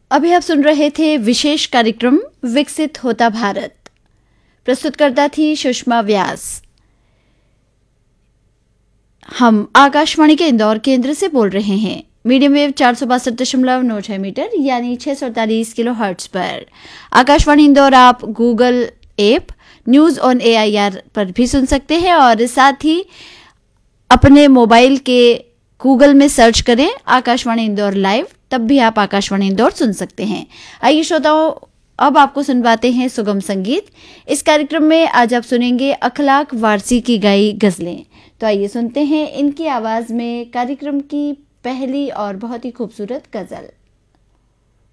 अभी आप सुन रहे थे विशेष कार्यक्रम विकसित होता भारत। प्रस्तुतकर्ता थी सुषमा व्यास। हम आकाशवाणी के इंदौर केंद्र से बोल रहे हैं। मीडियम वेव 462.96 मीटर यानी 648 किलो हर्ट्ज पर। आकाशवाणी इंदौर आप Google app news on AIR पर भी सुन सकते हैं और साथ ही अपने मोबाइल के गूगल में सर्च करें आकाशवाणी इंदौर लाइव, तब भी आप आकाशवाणी इंदौर सुन सकते हैं। आइए श्रोताओं, अब आपको सुनवाते हैं सुगम संगीत। इस कार्यक्रम में आज आप सुनेंगे अखलाक वारसी की गाई गजलें। तो आइए सुनते हैं इनकी आवाज में कार्यक्रम की पहली और बहुत ही खूबसूरत गजल।